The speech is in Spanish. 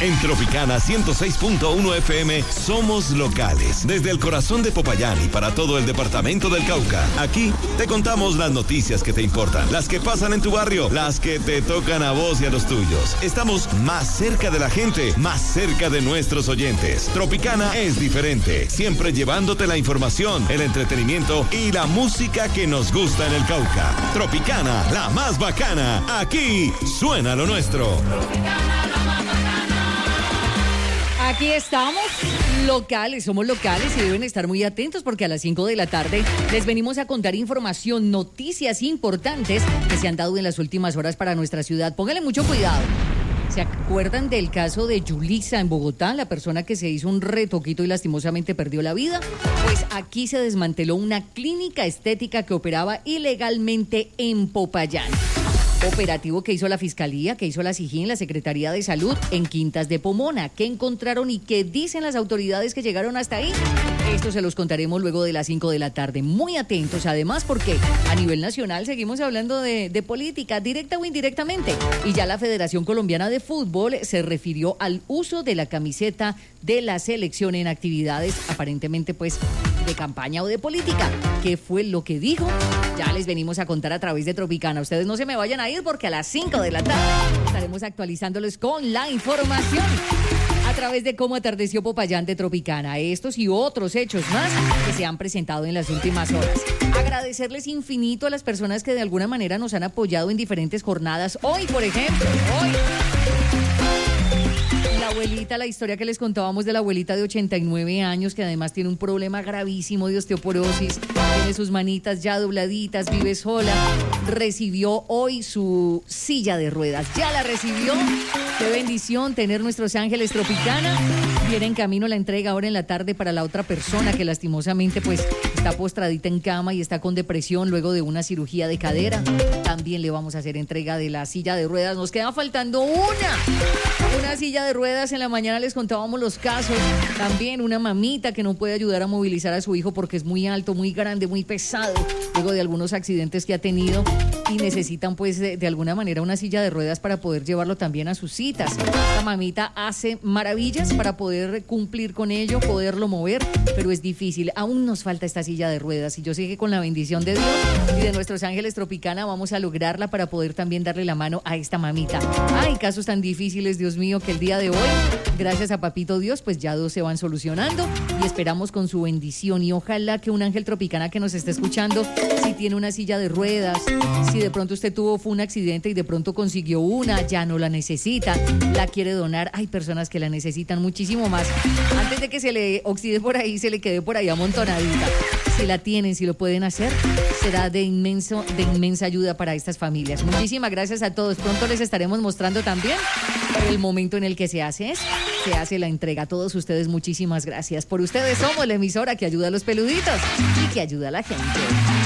En Tropicana 106.1 FM somos locales. Desde el corazón de Popayán y para todo el departamento del Cauca. Aquí te contamos las noticias que te importan, las que pasan en tu barrio, las que te tocan a vos y a los tuyos. Estamos más cerca de la gente, más cerca de nuestros oyentes. Tropicana es diferente, siempre llevándote la información, el entretenimiento y la música que nos gusta en el Cauca. Tropicana, la más bacana. Aquí suena lo nuestro. Tropicana, la más bacana. Aquí estamos, locales, somos locales y deben estar muy atentos porque a las 5 de la tarde les venimos a contar información, noticias importantes que se han dado en las últimas horas para nuestra ciudad. Pónganle mucho cuidado. ¿Se acuerdan del caso de Yulisa en Bogotá, la persona que se hizo un retoquito y lastimosamente perdió la vida? Pues aquí se desmanteló una clínica estética que operaba ilegalmente en Popayán. Operativo que hizo la Fiscalía, que hizo la SIJÍN, la Secretaría de Salud en Quintas de Pomona. ¿Qué encontraron y qué dicen las autoridades que llegaron hasta ahí? Esto se los contaremos luego de las 5 de la tarde. Muy atentos, además, porque a nivel nacional seguimos hablando de política, directa o indirectamente. Y ya la Federación Colombiana de Fútbol se refirió al uso de la camiseta de la selección en actividades, aparentemente, pues, de campaña o de política. ¿Qué fue lo que dijo? Ya les venimos a contar a través de Tropicana. Ustedes no se me vayan a ir porque a las 5 de la tarde estaremos actualizándoles con la información a través de cómo atardeció Popayán de Tropicana. Estos y otros hechos más que se han presentado en las últimas horas. Agradecerles infinito a las personas que de alguna manera nos han apoyado en diferentes jornadas. Hoy, por ejemplo, la abuelita, la historia que les contábamos de la abuelita de 89 años, que además tiene un problema gravísimo de osteoporosis, tiene sus manitas ya dobladitas, vive sola, recibió hoy su silla de ruedas, ya la recibió. Qué bendición tener nuestros ángeles Tropicana. Viene en camino la entrega ahora en la tarde para la otra persona que lastimosamente pues está postradita en cama y está con depresión luego de una cirugía de cadera. También le vamos a hacer entrega de la silla de ruedas. Nos queda faltando una silla de ruedas. En la mañana les contábamos los casos. También una mamita que no puede ayudar a movilizar a su hijo porque es muy alto, muy grande, muy pesado, luego de algunos accidentes que ha tenido y necesitan pues de alguna manera una silla de ruedas para poder llevarlo también a sus citas. La mamita hace maravillas para poder cumplir con ello, poderlo mover, pero es difícil. Aún nos falta esta silla de ruedas y yo sé que con la bendición de Dios y de nuestros ángeles Tropicana vamos a lograrla para poder también darle la mano a esta mamita. Hay casos tan difíciles, Dios mío, que el día de hoy, gracias a Papito Dios, pues ya dos se van solucionando y esperamos con su bendición y ojalá que un ángel Tropicana que nos esté escuchando, si tiene una silla de ruedas, si de pronto usted fue un accidente y de pronto consiguió una, ya no la necesita, la quiere donar, hay personas que la necesitan muchísimo más. Antes de que se le oxide por ahí, se le quede por ahí amontonadita. Si la tienen, si lo pueden hacer, será de inmensa ayuda para estas familias. Muchísimas gracias a todos. Pronto les estaremos mostrando también el momento en el que se hace la entrega. A todos ustedes, muchísimas gracias. Por ustedes somos la emisora que ayuda a los peluditos y que ayuda a la gente.